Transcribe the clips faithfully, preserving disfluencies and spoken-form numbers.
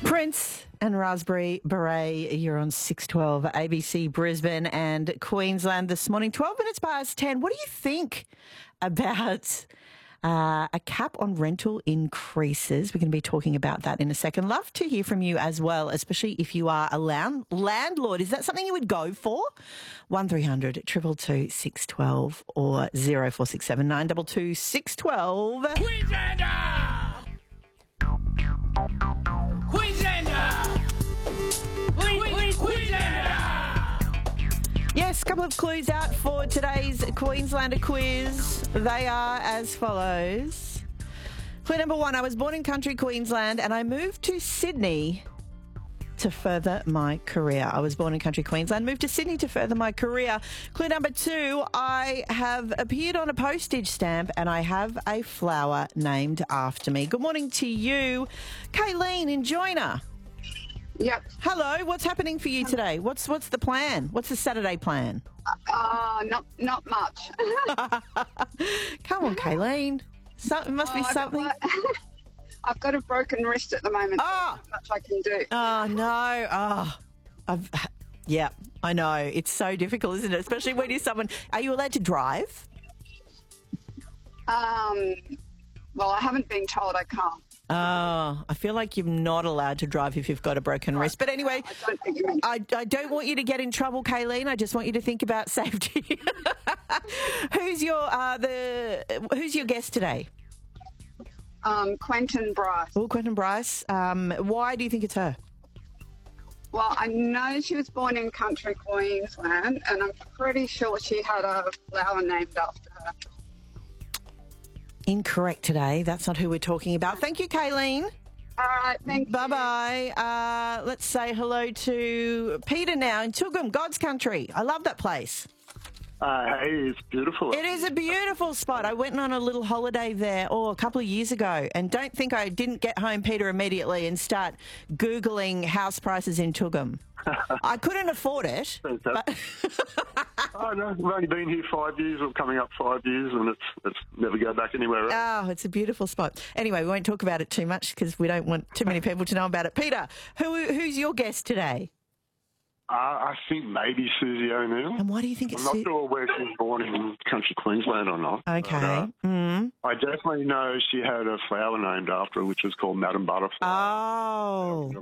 Prince and Raspberry Beret, you're on six twelve A B C Brisbane and Queensland this morning, twelve minutes past ten. What do you think about uh, a cap on rental increases? We're going to be talking about that in a second. Love to hear from you as well, especially if you are a land- landlord. Is that something you would go for? one three hundred two two two six one two or zero four six seven nine two two six one two. Queenslander! Queenslander! Queen, Queen, Queenslander! Yes, a couple of clues out for today's Queenslander quiz. They are as follows. Clue number one, I was born in country Queensland and I moved to Sydney to further my career. I was born in country Queensland, moved to Sydney to further my career. Clue number two, I have appeared on a postage stamp and I have a flower named after me. Good morning to you, Kayleen in Joyner. Yep. Hello, what's happening for you today? What's what's the plan? What's the Saturday plan? Uh, not not much. Come on, Kayleen. So, it must Oh, be I've something. got- I've got a broken wrist at the moment. Oh. So not much I can do. Oh, no. Oh, I've, yeah, I know. It's so difficult, isn't it? Especially when you're someone... Are you allowed to drive? Um, well, I haven't been told I can't. Oh, I feel like you're not allowed to drive if you've got a broken wrist. But anyway, I don't think you mean. I, I don't want you to get in trouble, Kayleen. I just want you to think about safety. Who's your uh, the Who's your guest today? Um, Quentin Bryce. Oh, Quentin Bryce. Um, why do you think it's her? Well, I know she was born in country Queensland, and I'm pretty sure she had a flower named after her. Incorrect today. That's not who we're talking about. Thank you, Kayleen. All right, thank you. Bye-bye. Uh, let's say hello to Peter now in Tugum, God's country. I love that place. Uh, hey, it's beautiful. It is a beautiful spot. I went on a little holiday there, oh, a couple of years ago, and don't think I didn't get home, Peter, immediately and start Googling house prices in Tugum. I couldn't afford it. But Oh, no, we've only been here five years, or coming up five years, and it's it's never go back anywhere else. oh, it's a beautiful spot. Anyway, we won't talk about it too much because we don't want too many people to know about it. Peter, who who's your guest today? Uh, I think maybe Susie O'Neill. And why do you think it's... I'm not Su- sure where she was born in country Queensland or not. Okay. But, uh, mm. I definitely know she had a flower named after her, which was called Madam Butterfly. Oh.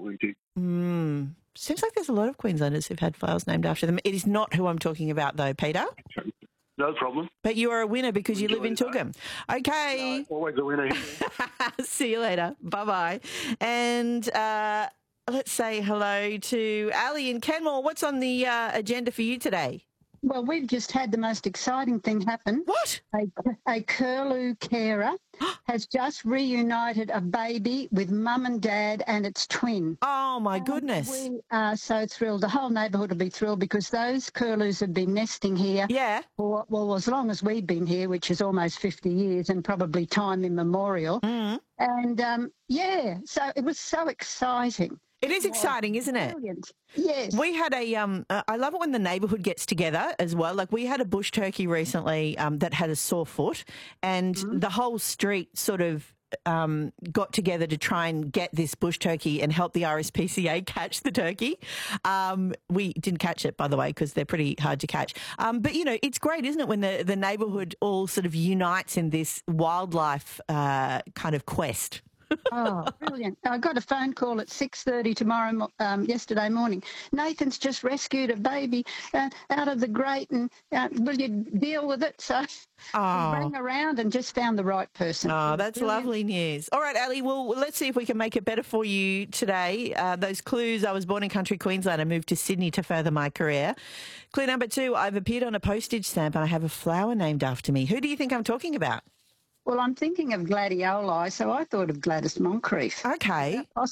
Mm. Seems like there's a lot of Queenslanders who've had flowers named after them. It is not who I'm talking about, though, Peter. No problem. But you are a winner because you live in Enjoy Tugum. Okay. Uh, always a winner. See you later. Bye-bye. And uh, let's say hello to Ali in Kenmore. What's on the uh, agenda for you today? Well, we've just had the most exciting thing happen. What? A, a curlew carer has just reunited a baby with mum and dad and its twin. Oh, my goodness. We are so thrilled. The whole neighbourhood will be thrilled because those curlews have been nesting here Yeah. for, well, as long as we've been here, which is almost fifty years and probably time immemorial. Mm. And, um, yeah, so it was so exciting. It is exciting, isn't it? Brilliant. Yes. We had a, um, uh, I love it when the neighbourhood gets together as well. Like we had a bush turkey recently um, that had a sore foot and Mm-hmm. the whole street sort of um, got together to try and get this bush turkey and help the R S P C A catch the turkey. Um, we didn't catch it, by the way, because they're pretty hard to catch. Um, but, you know, it's great, isn't it, when the, the neighbourhood all sort of unites in this wildlife uh, kind of quest. Oh, brilliant. I got a phone call at six thirty tomorrow, mo- um, yesterday morning. Nathan's just rescued a baby uh, out of the grate and uh, will you deal with it? So Oh. I rang around and just found the right person. Oh, that's Brilliant. lovely news. All right, Ali, well, let's see if we can make it better for you today. Uh, those clues, I was born in country Queensland and moved to Sydney to further my career. Clue number two, I've appeared on a postage stamp and I have a flower named after me. Who do you think I'm talking about? Well, I'm thinking of gladioli, so I thought of Gladys Moncrief. Okay.